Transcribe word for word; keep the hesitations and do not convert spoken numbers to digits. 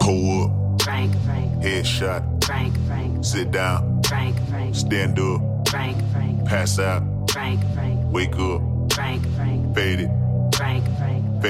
Pull up, Frank, Frank, headshot, Frank, Frank, sit down, Frank, Frank, stand up, Frank, Frank, pass out, Frank, Frank, wake up, Frank, Frank, fade it.